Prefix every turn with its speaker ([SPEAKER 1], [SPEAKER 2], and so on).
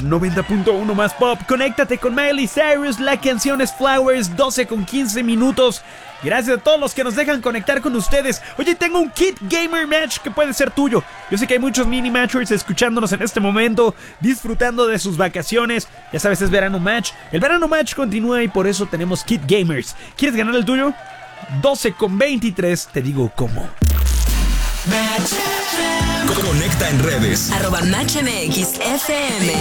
[SPEAKER 1] 90.1 más pop. Conéctate con Miley Cyrus. La canción es Flowers, 12:15. Gracias a todos los que nos dejan conectar con ustedes. Oye, tengo un Kit Gamer Match que puede ser tuyo. Yo sé que hay muchos mini matchers escuchándonos en este momento, disfrutando de sus vacaciones. Ya sabes, es Verano Match. El Verano Match continúa y por eso tenemos Kit Gamers. ¿Quieres ganar el tuyo? 12:23, te digo cómo.
[SPEAKER 2] Conecta en redes.
[SPEAKER 3] @MatchMXFM.